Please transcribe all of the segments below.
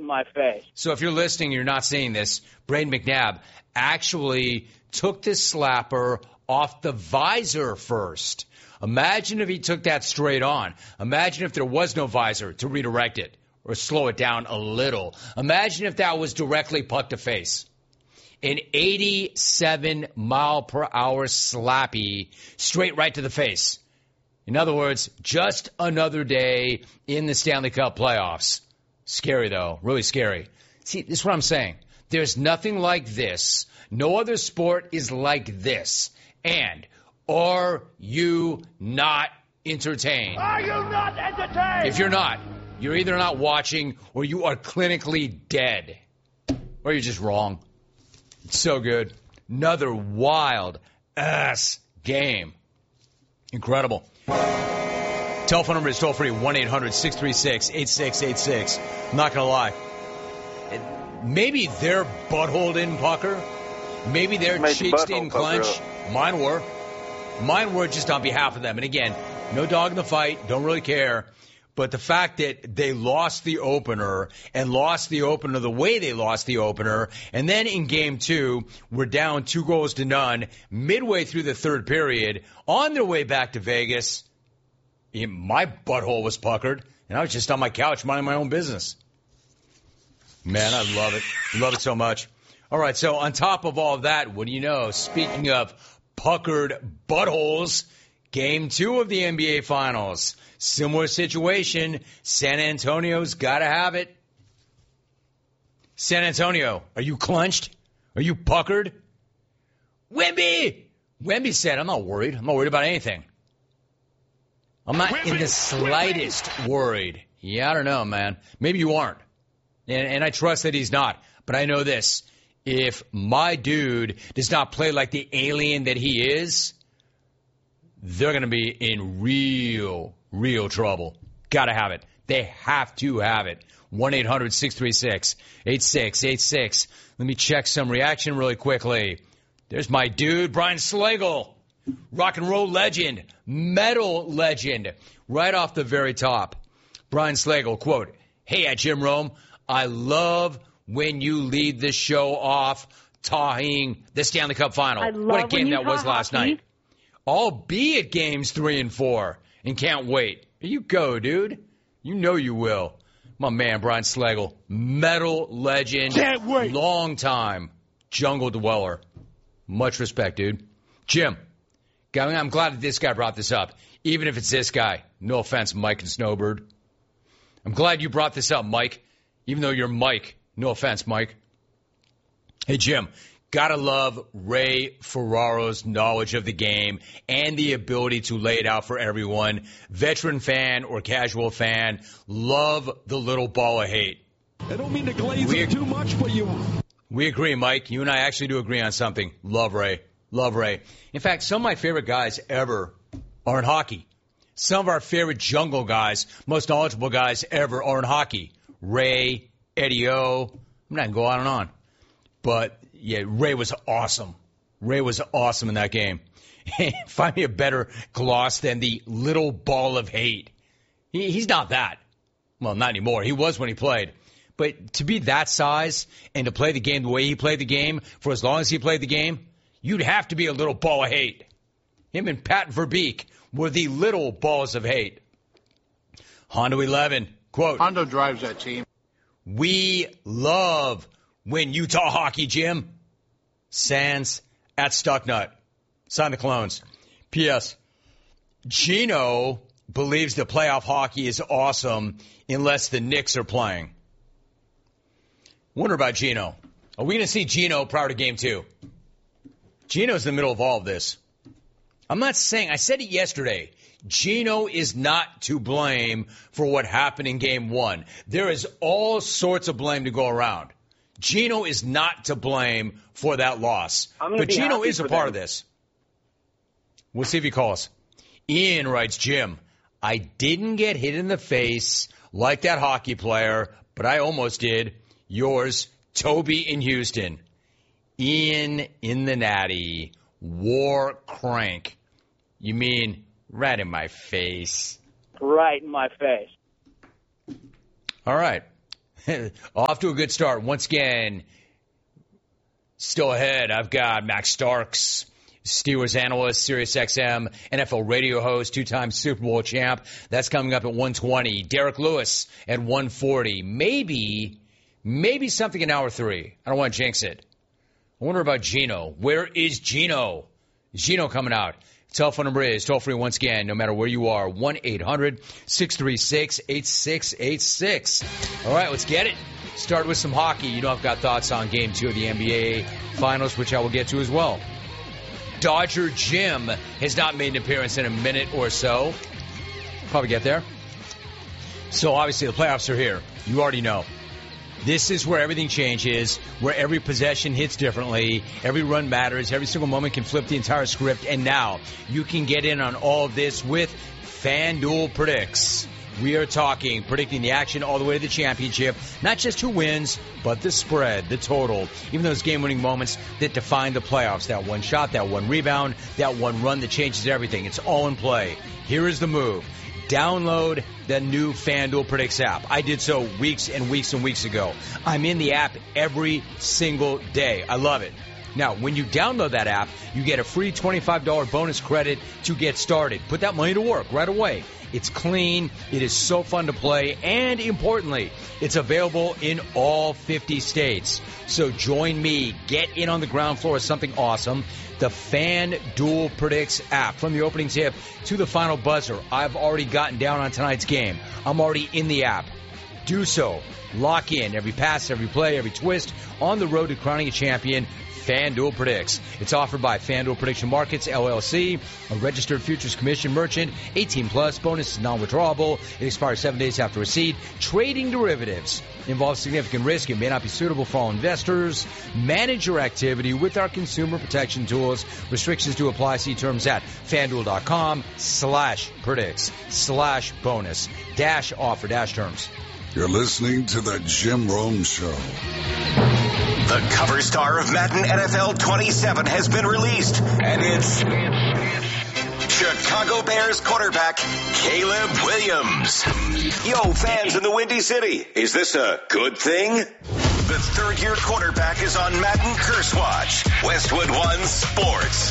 my face. So if you're listening, you're not seeing this, Braden McNabb actually took this slapper off the visor first. Imagine if he took that straight on. Imagine if there was no visor to redirect it or slow it down a little. Imagine if that was directly puck to face. An 87-mile-per-hour slappy straight right to the face. In other words, just another day in the Stanley Cup playoffs. Scary, though. Really scary. See, this is what I'm saying. There's nothing like this. No other sport is like this. And are you not entertained? Are you not entertained? If you're not, you're either not watching or you are clinically dead. Or you're just wrong. It's so good. Another wild-ass game. Incredible. Telephone number is toll-free, 1-800-636-8686. I'm not going to lie. Maybe their butthole didn't pucker. Maybe their cheeks didn't clench. Mine were. Mine were just on behalf of them. And again, no dog in the fight. Don't really care. But the fact that they lost the opener and lost the opener the way they lost the opener, and then in game two, we're down 2-0 midway through the third period, on their way back to Vegas, my butthole was puckered, and I was just on my couch minding my own business. Man, I love it. Love it so much. All right, so on top of all of that, what do you know? Speaking of puckered buttholes, game two of the NBA Finals. Similar situation. San Antonio's got to have it. San Antonio, are you clenched? Are you puckered? Wemby! Wemby said, I'm not worried. I'm not worried about anything. I'm not in the slightest worried. Yeah, I don't know, man. Maybe you aren't. And I trust that he's not. But I know this. If my dude does not play like the alien that he is, they're going to be in real trouble. Got to have it. They have to have it. 1-800-636-8686. Let me check some reaction really quickly. There's my dude, Brian Slagle. Rock and roll legend. Metal legend. Right off the very top. Brian Slagle, quote, "Hey, at Jim Rome, I love when you lead the show off talking the Stanley Cup Final. What a game that was last night. Albeit games 3 and 4. And can't wait. Here you go, dude. You know you will." My man, Brian Slagle. Metal legend. Can't wait. Long time jungle dweller. Much respect, dude. Jim, I'm glad that this guy brought this up. Even if it's this guy. No offense, Mike and Snowbird. I'm glad you brought this up, Mike. Even though you're Mike. No offense, Mike. Hey, Jim. Gotta love Ray Ferraro's knowledge of the game and the ability to lay it out for everyone. Veteran fan or casual fan, love the little ball of hate. I don't mean to glaze it too much for you. We agree, Mike. You and I actually do agree on something. Love Ray. Love Ray. In fact, some of my favorite guys ever are in hockey. Some of our favorite jungle guys, most knowledgeable guys ever are in hockey. Ray, Eddie O. I'm not going to go on and on. But yeah, Ray was awesome. Ray was awesome in that game. Find me a better gloss than the little ball of hate. He's not that. Well, not anymore. He was when he played. But to be that size and to play the game the way he played the game for as long as he played the game, you'd have to be a little ball of hate. Him and Pat Verbeek were the little balls of hate. Hondo 11, quote, Hondo drives that team. "We love when Utah hockey, Jim." Sands at Stucknut. Sign the clones. P.S. Gino believes the playoff hockey is awesome unless the Knicks are playing. Wonder about Gino. Are we going to see Gino prior to game 2? Gino's in the middle of all of this. I'm not saying, I said it yesterday, Gino is not to blame for what happened in game 1. There is all sorts of blame to go around. Gino is not to blame for that loss. But Gino is a part of this. We'll see if he calls. Ian writes, "Jim, I didn't get hit in the face like that hockey player, but I almost did. Yours, Toby in Houston." Ian in the Natty. War crank. You mean right in my face? Right in my face. All right. Off to a good start. Once again, still ahead, I've got Max Starks, Steelers analyst, SiriusXM, NFL radio host, two-time Super Bowl champ. That's coming up at 1:20. Derek Lewis at 1:40. Maybe something in hour 3. I don't want to jinx it. I wonder about Gino. Where is Gino? Is Gino coming out? Telephone number is toll-free once again, no matter where you are, 1-800-636-8686. All right, let's get it. Start with some hockey. You know I've got thoughts on Game 2 of the NBA Finals, which I will get to as well. Dodger Jim has not made an appearance in a minute or so. Probably get there. So obviously the playoffs are here. You already know. This is where everything changes, where every possession hits differently, every run matters, every single moment can flip the entire script, and now you can get in on all of this with FanDuel Predicts. We are predicting the action all the way to the championship, not just who wins, but the spread, the total, even those game-winning moments that define the playoffs, that one shot, that one rebound, that one run that changes everything. It's all in play. Here is the move. Download the new FanDuel Predicts app. I did so weeks and weeks and weeks ago. I'm in the app every single day. I love it. Now, when you download that app, you get a free $25 bonus credit to get started. Put that money to work right away. It's clean. It is so fun to play. And importantly, it's available in all 50 states. So join me. Get in on the ground floor of something awesome. The FanDuel Predicts app. From the opening tip to the final buzzer, I've already gotten down on tonight's game. I'm already in the app. Do so. Lock in every pass, every play, every twist on the road to crowning a champion. FanDuel Predicts. It's offered by FanDuel Prediction Markets, LLC, a registered futures commission merchant, 18 plus, bonus is non-withdrawable. It expires 7 days after receipt. Trading derivatives involves significant risk. It may not be suitable for all investors. Manage your activity with our consumer protection tools. Restrictions do apply. See terms at FanDuel.com/predicts/bonus-offer-terms. You're listening to the Jim Rome Show. The cover star of Madden NFL 27 has been released, and it's Chicago Bears quarterback Caleb Williams. Yo, fans in the Windy City, is this a good thing? The third-year quarterback is on Madden Curse Watch. Westwood One Sports.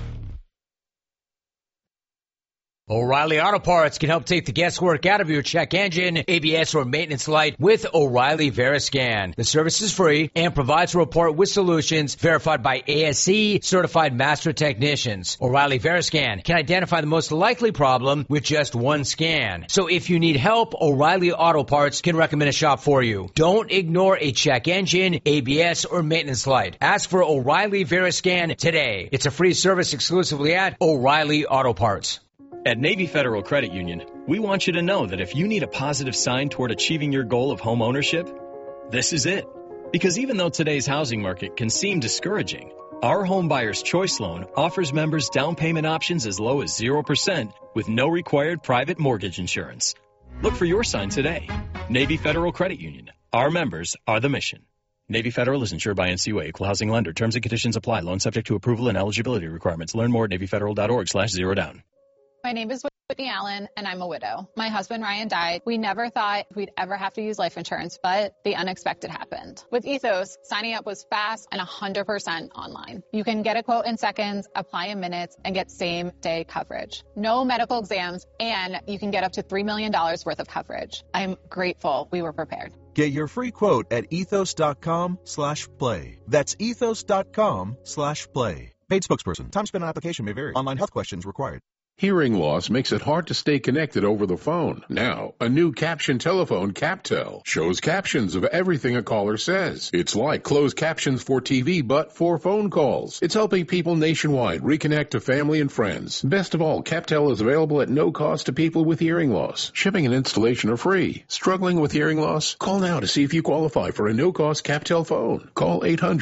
O'Reilly Auto Parts can help take the guesswork out of your check engine, ABS, or maintenance light with O'Reilly Veriscan. The service is free and provides a report with solutions verified by ASE certified master technicians. O'Reilly Veriscan can identify the most likely problem with just one scan. So if you need help, O'Reilly Auto Parts can recommend a shop for you. Don't ignore a check engine, ABS, or maintenance light. Ask for O'Reilly Veriscan today. It's a free service exclusively at O'Reilly Auto Parts. At Navy Federal Credit Union, we want you to know that if you need a positive sign toward achieving your goal of home ownership, this is it. Because even though today's housing market can seem discouraging, our Home Buyer's Choice Loan offers members down payment options as low as 0% with no required private mortgage insurance. Look for your sign today. Navy Federal Credit Union. Our members are the mission. Navy Federal is insured by NCUA, equal housing lender. Terms and conditions apply. Loan subject to approval and eligibility requirements. Learn more at NavyFederal.org/zerodown. My name is Whitney Allen, and I'm a widow. My husband, Ryan, died. We never thought we'd ever have to use life insurance, but the unexpected happened. With Ethos, signing up was fast and 100% online. You can get a quote in seconds, apply in minutes, and get same-day coverage. No medical exams, and you can get up to $3 million worth of coverage. I'm grateful we were prepared. Get your free quote at ethos.com/play. That's ethos.com/play. Paid spokesperson. Time spent on application may vary. Online health questions required. Hearing loss makes it hard to stay connected over the phone. Now, a new caption telephone, CapTel, shows captions of everything a caller says. It's like closed captions for TV, but for phone calls. It's helping people nationwide reconnect to family and friends. Best of all, CapTel is available at no cost to people with hearing loss. Shipping and installation are free. Struggling with hearing loss? Call now to see if you qualify for a no-cost CapTel phone. Call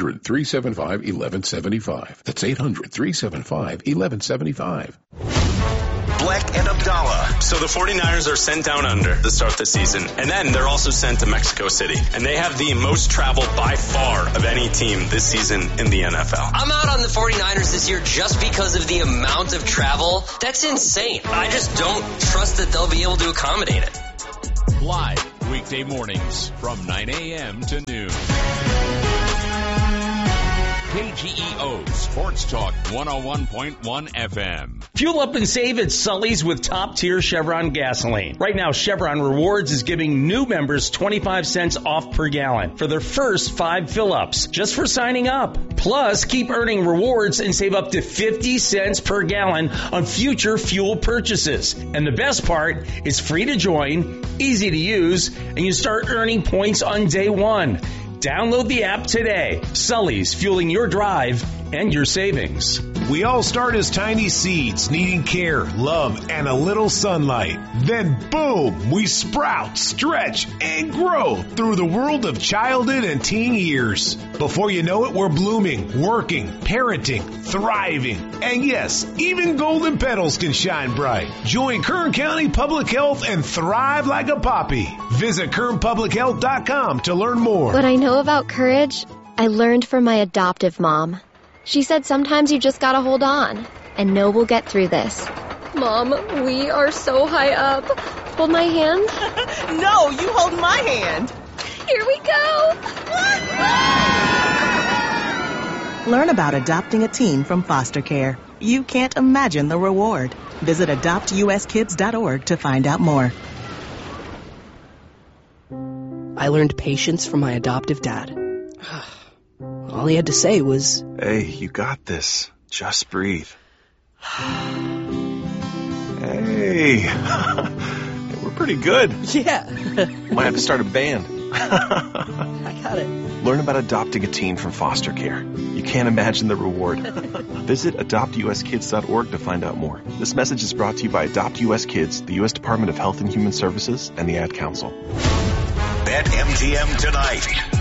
800-375-1175. That's 800-375-1175. Black and Abdallah. So the 49ers are sent down under to start the season, and then they're also sent to Mexico City. And they have the most travel by far of any team this season in the NFL. I'm out on the 49ers this year just because of the amount of travel. That's insane. I just don't trust that they'll be able to accommodate it. Live, weekday Weekday mornings from 9 a.m. to noon. KGEO Sports Talk 101.1 FM. Fuel up and save at Sully's with top-tier Chevron gasoline. Right now, Chevron Rewards is giving new members 25 cents off per gallon for their first 5 fill-ups, just for signing up. Plus, keep earning rewards and save up to 50 cents per gallon on future fuel purchases. And the best part, it's free to join, easy to use, and you start earning points on day one. Download the app today. Sully's, fueling your drive and your savings. We all start as tiny seeds, needing care, love, and a little sunlight. Then boom, we sprout, stretch, and grow through the world of childhood and teen years. Before you know it, we're blooming, working, parenting, thriving. And yes, even golden petals can shine bright. Join Kern County Public Health and thrive like a poppy. Visit KernPublicHealth.com to learn more. What I know about courage, I learned from my adoptive mom. She said sometimes you just gotta hold on and know we'll get through this. Mom, we are so high up. Hold my hand. No, you hold my hand. Here we go. Learn about adopting a teen from foster care. You can't imagine the reward. Visit adoptuskids.org to find out more. I learned patience from my adoptive dad. All he had to say was, "Hey, you got this. Just breathe." Hey, we're pretty good. Yeah. Might have to start a band. I got it. Learn about adopting a teen from foster care. You can't imagine the reward. Visit adoptuskids.org to find out more. This message is brought to you by Adopt US Kids, the U.S. Department of Health and Human Services, and the Ad Council. Bet MGM tonight.